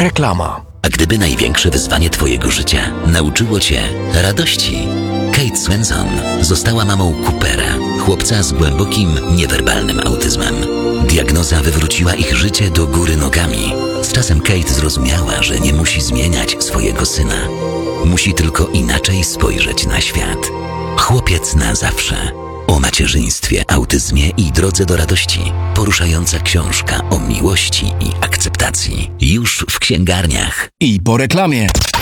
Reklama. A gdyby największe wyzwanie twojego życia nauczyło cię radości? Kate Swenson została mamą Coopera, chłopca z głębokim, niewerbalnym autyzmem. Diagnoza wywróciła ich życie do góry nogami. Z czasem Kate zrozumiała, że nie musi zmieniać swojego syna. Musi tylko inaczej spojrzeć na świat. Chłopiec na zawsze. O macierzyństwie, autyzmie i drodze do radości. Poruszająca książka o miłości i akceptacji. Już w księgarniach. I po reklamie.